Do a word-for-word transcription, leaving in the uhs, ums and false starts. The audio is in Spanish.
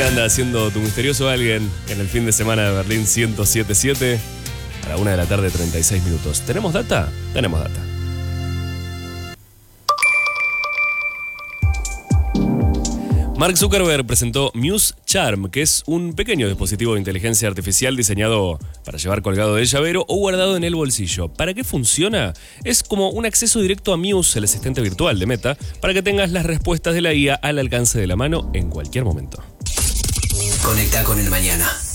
¿Qué anda haciendo tu misterioso alguien en el fin de semana de Berlín ciento siete punto siete? A la una de la tarde, treinta y seis minutos. ¿Tenemos data? Tenemos data. Mark Zuckerberg presentó Muse Charm, que es un pequeño dispositivo de inteligencia artificial diseñado para llevar colgado del llavero o guardado en el bolsillo. ¿Para qué funciona? Es como un acceso directo a Muse, el asistente virtual de Meta, para que tengas las respuestas de la I A al alcance de la mano en cualquier momento. Conecta con el mañana.